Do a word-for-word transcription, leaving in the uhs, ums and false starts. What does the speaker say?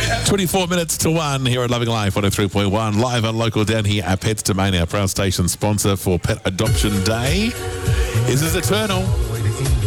twenty-four minutes to one here at Loving Life one oh three point one, live and local down here at Pets Domain, our proud station sponsor for Pet Adoption Day. This is Eternal.